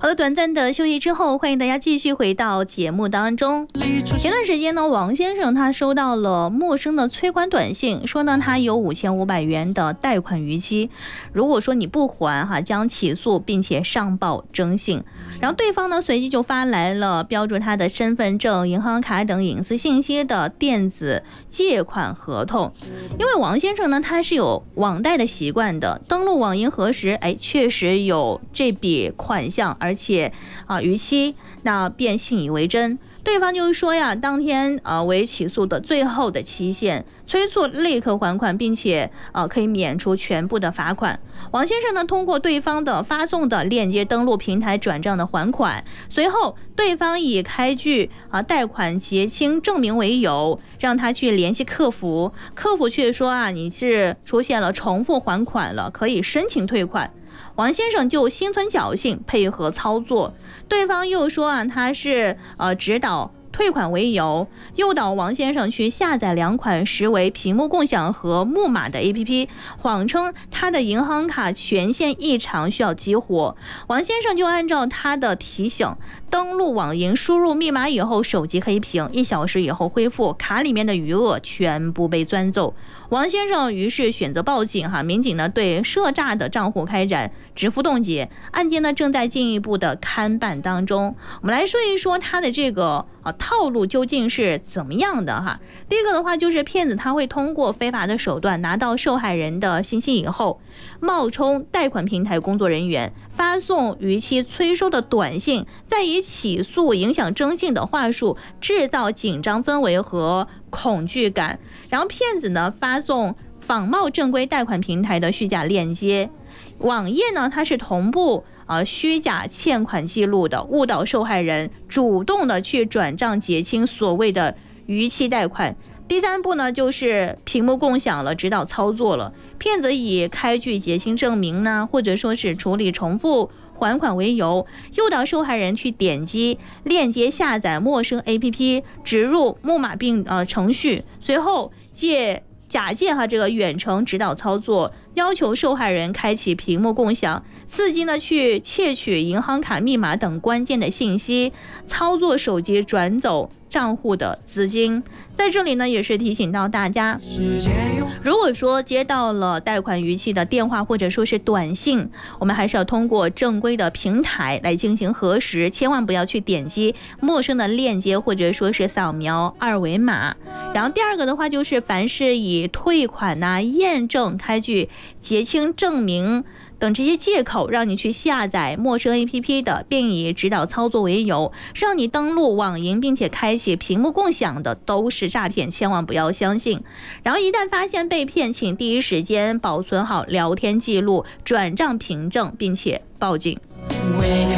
好了，短暂的休息之后，欢迎大家继续回到节目当中。前段时间呢，王先生他收到了陌生的催款短信，说呢他有5500元的贷款逾期，如果说你不还将起诉并且上报征信。然后对方呢随即就发来了标注他的身份证、银行卡等隐私信息的电子借款合同。因为王先生呢他是有网贷的习惯的，登录网银核实，确实有这笔款项，而且逾期，那便信以为真。对方就是说呀，当天为起诉的最后的期限，催促立刻还款，并且可以免除全部的罚款。王先生呢通过对方的发送的链接登录平台转账的还款，随后对方以开具贷款结清证明为由，让他去联系客服，客服却说你是出现了重复还款了，可以申请退款。王先生就心存侥幸配合操作，对方又说他是指导退款为由，诱导王先生去下载2款实为屏幕共享和木马的 APP， 谎称他的银行卡权限异常需要激活。王先生就按照他的提醒登录网银，输入密码以后手机黑屏，1小时以后恢复，卡里面的余额全部被钻走。王先生于是选择报警民警呢对涉诈的账户开展支付冻结，案件呢正在进一步的勘办当中。我们来说一说他的这个套路究竟是怎么样的第一个的话就是骗子他会通过非法的手段拿到受害人的信息以后，冒充贷款平台工作人员，发送逾期催收的短信，再以起诉影响征信的话术制造紧张氛围和恐惧感，然后骗子呢发送仿冒正规贷款平台的虚假链接，网页呢它是同步虚假欠款记录的，误导受害人主动的去转账结清所谓的逾期贷款。第三步呢就是屏幕共享了，指导操作了，骗子以开具结清证明呢，或者说是处理重复还款为由，诱导受害人去点击链接下载陌生 APP， 植入木马并程序，随后假借这个远程指导操作，要求受害人开启屏幕共享，伺机呢去窃取银行卡密码等关键的信息，操作手机转走账户的资金。在这里呢也是提醒到大家，如果说接到了贷款逾期的电话或者说是短信，我们还是要通过正规的平台来进行核实，千万不要去点击陌生的链接或者说是扫描2维码。然后第二个的话就是凡是以退款验证、开具结清证明等这些借口让你去下载陌生 APP 的，并以指导操作为由让你登录网银并且开启屏幕共享的，都是诈骗，千万不要相信。然后一旦发现被骗，请第一时间保存好聊天记录、转账凭证，并且报警。